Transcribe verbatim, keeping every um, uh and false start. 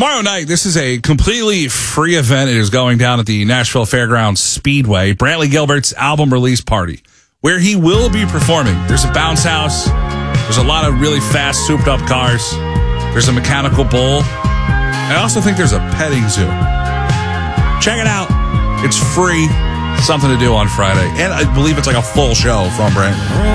Tomorrow night, this is a completely free event. It is going down at the Nashville Fairgrounds Speedway. Brantley Gilbert's album release party, where he will be performing. There's a bounce house. There's a lot of really fast, souped-up cars. There's a mechanical bull. I also think there's a petting zoo. Check it out. It's free. Something to do on Friday. And I believe it's like a full show from Brantley.